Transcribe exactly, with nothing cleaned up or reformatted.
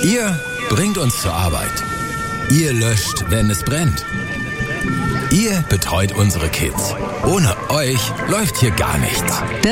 Ihr bringt uns zur Arbeit. Ihr löscht, wenn es brennt. Ihr betreut unsere Kids. Ohne euch läuft hier gar nichts.